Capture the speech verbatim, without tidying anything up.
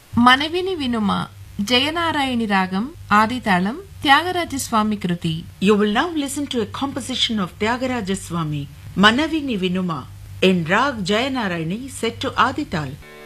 మనవిని వినుమ జయనారాయణి రాగం ఆదితాళం త్యాగరాజస్వామి కృతి. You will now listen to a composition of Tyagaraja Swami, Manavini Vinuma, in Rag Jayanarayani set to Adital.